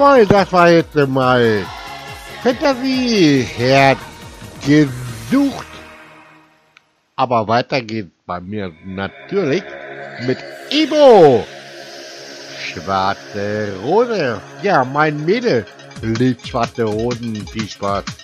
Jawohl, das war jetzt mal Fantasie Herd gesucht. Aber weiter geht's bei mir natürlich mit Ibo. Schwarze Rose. Ja, mein Mädel liebt schwarze Rosen. Viel Spaß.